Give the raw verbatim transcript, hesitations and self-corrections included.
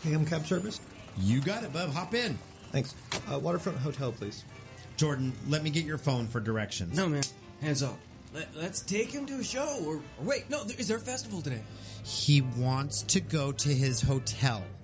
K M cab service? You got it, bub. Hop in. Thanks. Uh, Waterfront Hotel, please. Jordan, let me get your phone for directions. No, man. Hands up. Let, let's take him to a show. Or, or wait, no, is there a festival today? He wants to go to his hotel.